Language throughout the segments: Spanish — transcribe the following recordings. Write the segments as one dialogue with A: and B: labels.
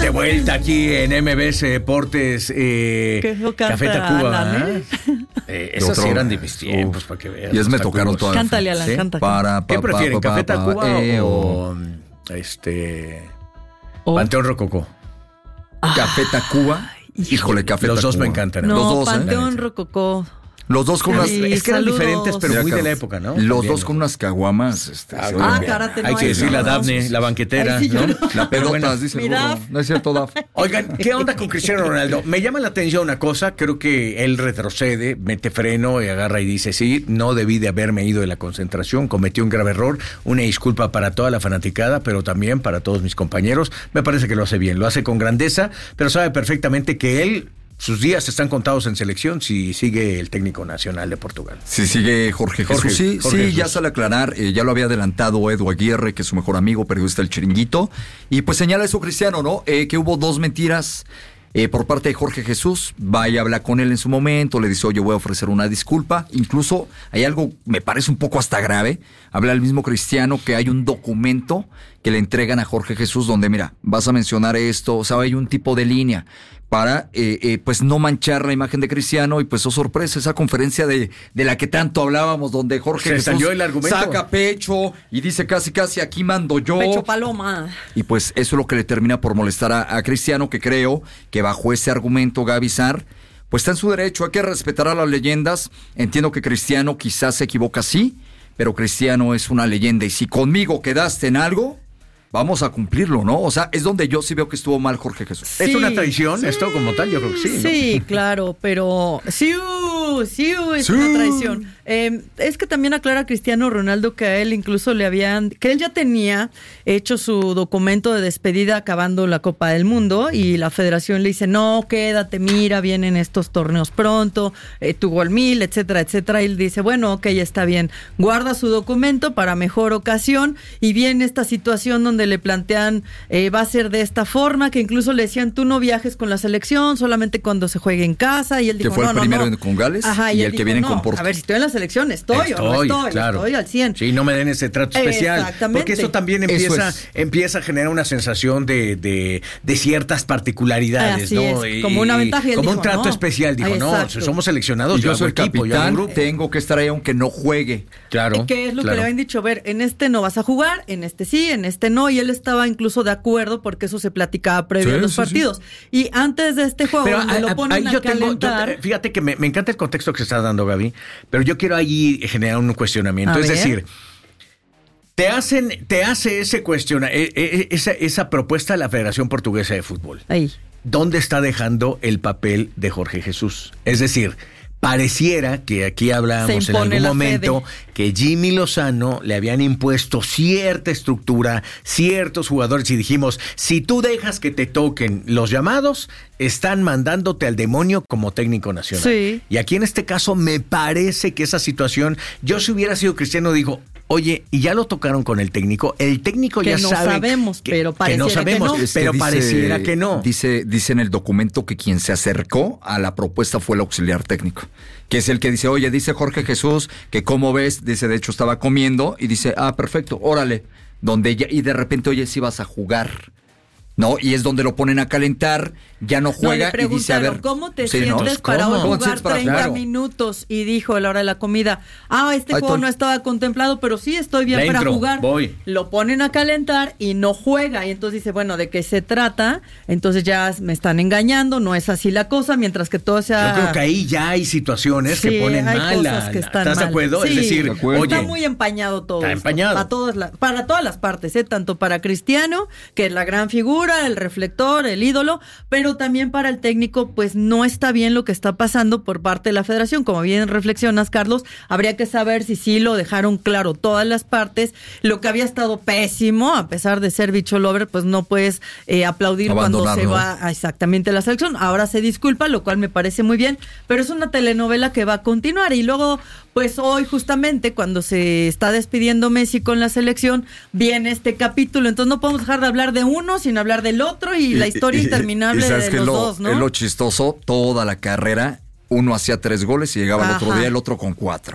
A: de vuelta aquí en MBS Deportes. Café Tacuba. Esas sí eran de mis tiempos, para que vean.
B: Y es me tocaron todas.
C: Cántale, Alan,
A: ¿Sí?
C: canta.
A: ¿Qué prefieren, Café Tacuba o Panteón Rococó?
B: Café Tacuba. Híjole, Café Tacuba.
A: Los dos me encantan.
C: No,
B: Los dos,
C: Panteón Rococó.
B: Los dos con unas...
A: Es que eran
C: saludos.
A: diferentes, pero
B: Mira,
A: muy de
B: Carlos,
A: la época, ¿no?
B: Los
A: También,
B: dos con unas caguamas.
C: Karate,
A: hay
C: no
A: que
C: hay.
A: decir la
C: No,
A: Dafne, la banquetera,
C: Ay, sí,
A: ¿no?
C: yo no.
B: La
A: Pero
B: pelota,
A: bueno,
B: dice el
C: mi
B: burro.
C: Daf.
B: No es cierto, Daf.
A: Oigan, ¿qué onda con Cristiano Ronaldo? Me llama la atención una cosa, creo que él retrocede, mete freno y agarra y dice, sí, no debí de haberme ido de la concentración, cometí un grave error, una disculpa para toda la fanaticada, pero también para todos mis compañeros. Me parece que lo hace bien, lo hace con grandeza, pero sabe perfectamente que él... Sus días están contados en selección si sigue el técnico nacional de Portugal.
B: Si sigue Jorge Jesús. Sí,
A: Jesús.
B: Ya sale a aclarar. Ya lo había adelantado Edu Aguirre, que es su mejor amigo, periodista del Chiringuito. Y pues señala eso Cristiano, ¿no? Que hubo 2 mentiras por parte de Jorge Jesús. Va y habla con él en su momento. Le dice, oye, voy a ofrecer una disculpa. Incluso hay algo, me parece un poco hasta grave. Habla el mismo Cristiano que hay un documento que le entregan a Jorge Jesús donde, mira, vas a mencionar esto. O sea, hay un tipo de línea para pues no manchar la imagen de Cristiano y pues oh sorpresa, esa conferencia de la que tanto hablábamos donde Jorge Jesús
A: salió el argumento.
B: Saca pecho y dice casi aquí mando yo.
C: Pecho paloma.
B: Y pues eso es lo que le termina por molestar a Cristiano, que creo que bajo ese argumento Gaby Zar, pues está en su derecho, hay que respetar a las leyendas. Entiendo que Cristiano quizás se equivoca, sí, pero Cristiano es una leyenda y si conmigo quedaste en algo, vamos a cumplirlo, ¿no? O sea, es donde yo sí veo que estuvo mal Jorge Jesús.
C: Sí,
A: ¿Es una traición esto como tal? Yo creo que sí, ¿no?
C: Sí, claro, pero sí es una traición. Es que también aclara Cristiano Ronaldo que a él incluso que él ya tenía hecho su documento de despedida acabando la Copa del Mundo y la federación le dice, no, quédate, mira, vienen estos torneos pronto, tu gol 1000, etcétera, etcétera. Y él dice, bueno, ok, está bien, guarda su documento para mejor ocasión y viene esta situación donde le plantean, va a ser de esta forma, que incluso le decían, tú no viajes con la selección, solamente cuando se juegue en casa, y él dijo,
B: que fue el primero
C: no.
B: Con Gales.
C: Ajá,
B: y
C: él
B: el que
C: dijo,
B: viene
C: no,
B: con Porto.
C: a ver, si estoy en la selección, estoy
A: claro.
C: Estoy al 100.
A: Sí, no me den ese trato especial.
C: Exactamente.
A: Porque eso también empieza a generar una sensación de ciertas particularidades,
C: Así
A: ¿no?
C: es, como una ventaja. Y él
A: como
C: dijo,
A: un trato
C: no.
A: especial. Dijo,
C: Exacto.
A: no, somos seleccionados,
B: Y yo soy el
A: equipo, yo hago
B: capitán,
A: grupo.
B: tengo que estar ahí aunque no juegue.
A: Claro.
C: Que es lo que le habían dicho, a ver, en este no vas a jugar, en este sí, en este no, y él estaba incluso de acuerdo porque eso se platicaba previo a los partidos. Y antes de este juego, donde lo ponen a calentar...
A: Fíjate que me encanta el contexto que se está dando, Gaby, pero yo quiero ahí generar un cuestionamiento. Es decir, te hace ese esa propuesta de la Federación Portuguesa de Fútbol.
C: Ahí.
A: ¿Dónde está dejando el papel de Jorge Jesús? Es decir, pareciera que aquí hablábamos en algún momento que Jimmy Lozano le habían impuesto cierta estructura, ciertos jugadores y dijimos, si tú dejas que te toquen los llamados, están mandándote al demonio como técnico nacional.
C: Sí.
A: Y aquí en este caso me parece que esa situación, yo si hubiera sido Cristiano digo, oye, y ya lo tocaron con el técnico
C: que
A: ya
C: no
A: sabe
C: sabemos, pero pareciera que no.
A: Pero pareciera que no.
B: Dice en el documento que quien se acercó a la propuesta fue el auxiliar técnico, que es el que dice, oye, dice Jorge Jesús, que cómo ves, dice, de hecho estaba comiendo, y dice, perfecto, órale, y de repente, oye, sí vas a jugar, ¿no? Y es donde lo ponen a calentar, ya no juega y dice, a ver,
C: ¿cómo te sientes para jugar 30 minutos? Y dijo a la hora de la comida, juego no estaba contemplado, pero sí estoy bien para jugar. Lo ponen a calentar y no juega. Y entonces dice, bueno, ¿de qué se trata? Entonces ya me están engañando, no es así la cosa, mientras que todo sea...
A: Yo creo que ahí ya hay situaciones que ponen mal. ¿Estás de acuerdo?
C: Sí,
A: es decir,
C: está muy empañado todo.
A: Está empañado.
C: Para todas las partes, tanto para Cristiano, que es la gran figura, el reflector, el ídolo, pero también para el técnico, pues no está bien lo que está pasando por parte de la federación. Como bien reflexionas, Carlos, habría que saber si sí lo dejaron claro todas las partes. Lo que había estado pésimo, a pesar de ser bicho lover, pues no puedes aplaudir cuando se va exactamente a la selección. Ahora se disculpa, lo cual me parece muy bien, pero es una telenovela que va a continuar. Y luego, pues hoy justamente, cuando se está despidiendo Messi con la selección, viene este capítulo. Entonces no podemos dejar de hablar de uno sin hablar del otro y la historia interminable de los dos, ¿no?
B: Es lo chistoso, toda la carrera, uno hacía 3 goles y llegaba el otro día el otro con 4.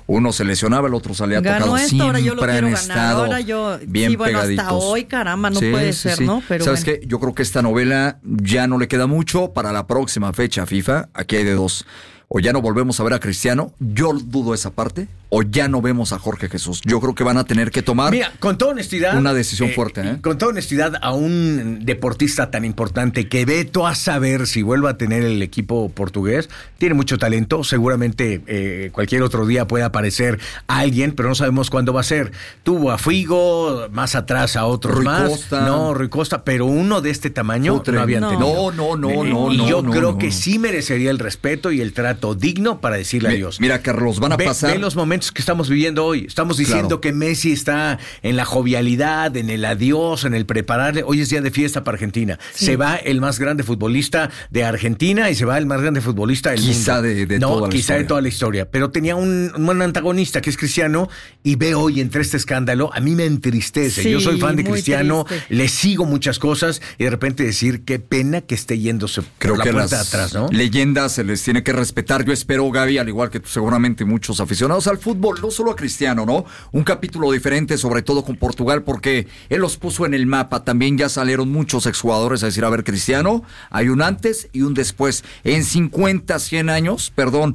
B: Uno se lesionaba, el otro salía
C: Ganó
B: tocado.
C: esto, ahora yo lo
B: Siempre
C: quiero
B: han
C: ganar.
B: estado
C: Ahora yo,
B: bien
C: sí, bueno,
B: pegaditos.
C: hasta hoy, caramba, no puede ser, ¿no? Pero
B: ¿Sabes
C: bueno.
B: qué? Yo creo que esta novela ya no le queda mucho para la próxima fecha FIFA. Aquí hay de dos. O ya no volvemos a ver a Cristiano, yo dudo esa parte, o ya no vemos a Jorge Jesús. Yo creo que van a tener que tomar
A: con toda honestidad,
B: una decisión fuerte.
A: Con toda honestidad, a un deportista tan importante que veto a saber si vuelva a tener el equipo portugués, tiene mucho talento, seguramente cualquier otro día puede aparecer alguien, pero no sabemos cuándo va a ser. Tuvo a Figo, más atrás a otros
B: Rui
A: más.
B: Costa.
A: No, Rui Costa, pero uno de este tamaño
B: Futre.
A: no habían tenido.
B: No.
A: Y yo creo que sí merecería el respeto y el trato digno para decirle adiós.
B: Mira, Carlos, van a pasar.
A: Ve los momentos que estamos viviendo hoy. Estamos diciendo que Messi está en la jovialidad, en el adiós, en el prepararle. Hoy es día de fiesta para Argentina. Sí. Se va el más grande futbolista de Argentina y se va el más grande futbolista del
B: quizá
A: mundo. Quizá de toda la historia. Pero tenía un antagonista que es Cristiano y ve hoy entre este escándalo. A mí me entristece.
C: Sí,
A: yo soy fan de Cristiano,
C: triste.
A: Le sigo muchas cosas y de repente decir qué pena que esté yéndose
B: Creo
A: por
B: que
A: la puerta de
B: las
A: atrás, ¿no?
B: leyendas se les tiene que respetar. Yo espero, Gaby, al igual que seguramente muchos aficionados al fútbol, no solo a Cristiano, ¿no? Un capítulo diferente, sobre todo con Portugal, porque él los puso en el mapa. También ya salieron muchos exjugadores a decir, a ver, Cristiano, hay un antes y un después. En 50, 100 años,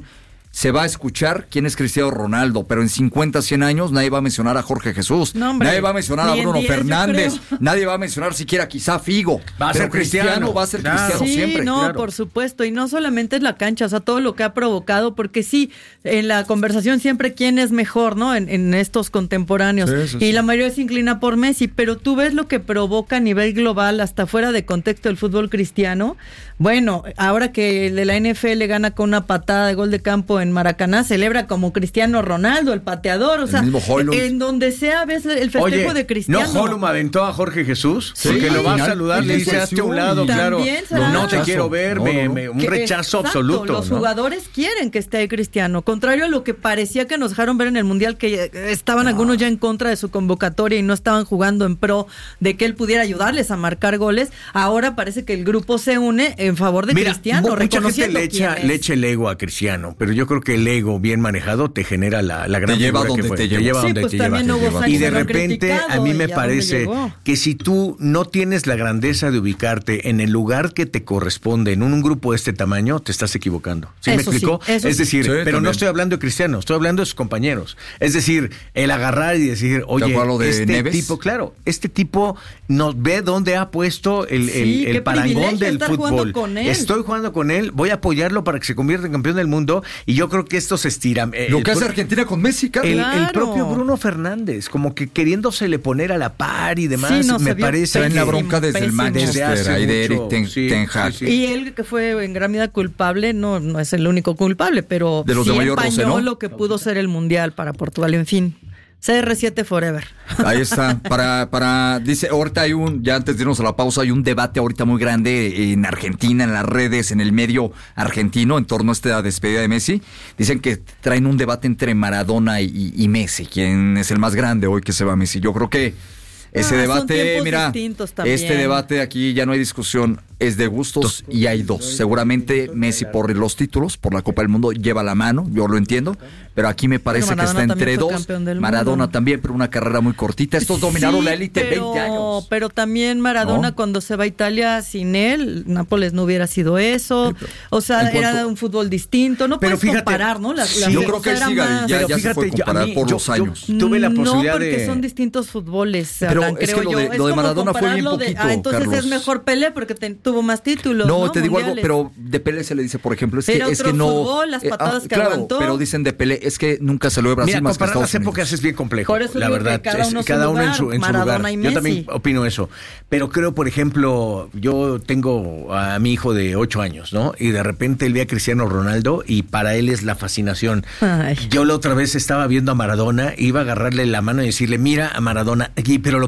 B: se va a escuchar quién es Cristiano Ronaldo, pero en 50, 100 años nadie va a mencionar a Jorge Jesús, nadie va a mencionar a Bruno Fernández, nadie va a mencionar siquiera quizá Figo,
A: va a ser Cristiano,
B: va a ser Cristiano siempre.
C: No, claro. Por supuesto, y no solamente es la cancha, o sea, todo lo que ha provocado, porque sí, en la conversación siempre quién es mejor, ¿no? En estos contemporáneos, y la mayoría se inclina por Messi, pero tú ves lo que provoca a nivel global, hasta fuera de contexto del fútbol cristiano. Bueno, ahora que el de la NFL gana con una patada de gol de campo en Maracaná, celebra como Cristiano Ronaldo, el pateador, o sea, en donde sea ves el festejo de Cristiano.
A: ¿No Holum aventó a Jorge Jesús? Sí. Porque lo va a saludar, le dice, hazte a un lado, claro, no te quiero ver, un rechazo absoluto.
C: Los jugadores quieren que esté ahí Cristiano, contrario a lo que parecía que nos dejaron ver en el Mundial, que estaban algunos ya en contra de su convocatoria y no estaban jugando en pro de que él pudiera ayudarles a marcar goles. Ahora parece que el grupo se une en favor de Cristiano,
A: mucha gente le echa el ego a Cristiano, pero yo creo que el ego bien manejado te genera la gran
B: figura
A: que fue. Te lleva donde te lleva. Y de repente a mí me parece que si tú no tienes la grandeza de ubicarte en el lugar que te corresponde en un grupo de este tamaño, te estás equivocando. ¿Sí me explicó? Es decir, pero también. No estoy hablando de Cristiano, estoy hablando de sus compañeros. Es decir, el agarrar y decir, oye, este tipo nos ve dónde ha puesto el parangón del fútbol. Estoy jugando con él, voy a apoyarlo para que se convierta en campeón del mundo, y yo creo que esto se estira.
B: Lo que hace Argentina con Messi,
A: el propio Bruno Fernández, como que queriéndosele poner a la par y demás, me parece.
B: Traen la bronca desde el Manchester, ahí de Eric Ten Hag.
C: Y él, que fue en gran medida culpable, no es el único culpable, pero
B: de los
C: sí
B: de mayor
C: empañó
B: roce, ¿no?
C: Lo que pudo ser el Mundial para Portugal, en fin. CR7 forever.
B: Ahí está. Dice, ahorita ya antes de irnos a la pausa, hay un debate ahorita muy grande en Argentina, en las redes, en el medio argentino, en torno a esta despedida de Messi. Dicen que traen un debate entre Maradona y Messi, quién es el más grande hoy que se va Messi. Yo creo que ese debate, mira, este debate aquí ya no hay discusión, es de gustos y hay dos. Seguramente Messi por los títulos, por la Copa del Mundo, lleva la mano, yo lo entiendo, pero aquí me parece que está entre dos. Maradona también, pero una carrera muy cortita. Estos dominaron la élite 20 años.
C: Pero también Maradona, cuando se va a Italia, sin él, Nápoles no hubiera sido eso. O sea, era un fútbol distinto. No puedes comparar, ¿no?
B: Yo creo que ya se puede comparar por los años.
A: Tuve la posibilidad
C: porque son distintos fútboles.
B: Pero es que lo de Maradona fue bien poquito,
C: entonces
B: Carlos.
C: es mejor Pelé porque tuvo más títulos.
B: No, te digo algo, pero de Pelé se le dice, por ejemplo, es que no.
C: Fútbol, las patadas que aguantó.
B: Pero dicen de Pelé, es que nunca se lo ve Brasil más que Estados Unidos.
A: Las épocas es bien complejo.
C: Por eso
A: la verdad, cada uno en su lugar. Yo también opino eso. Pero creo, por ejemplo, yo tengo a mi hijo de 8 años, ¿no? Y de repente él ve a Cristiano Ronaldo y para él es la fascinación. Yo la otra vez estaba viendo a Maradona, iba a agarrarle la mano y decirle, mira a Maradona, pero lo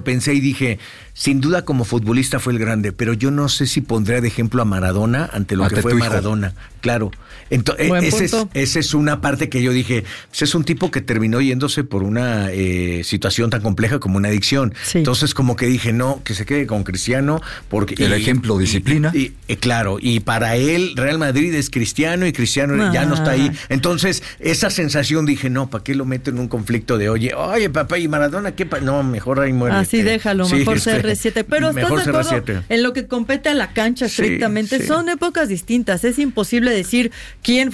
A: pensé y dije, sin duda como futbolista fue el grande, pero yo no sé si pondría de ejemplo a Maradona ante lo que fue Maradona. Claro. Entonces, esa es una parte que yo dije, pues es un tipo que terminó yéndose por una situación tan compleja como una adicción. Sí. Entonces, como que dije, no, que se quede con Cristiano, porque
B: el ejemplo, disciplina.
A: Claro, y para él Real Madrid es Cristiano y Cristiano ya no está ahí. Entonces, esa sensación dije, no, ¿para qué lo meto en un conflicto de oye, papá, y Maradona qué no, mejor ahí muere.
C: Así déjalo, mejor CR7. Pero estás de acuerdo, CR7. En lo que compete a la cancha estrictamente, son épocas distintas. Es imposible decir quién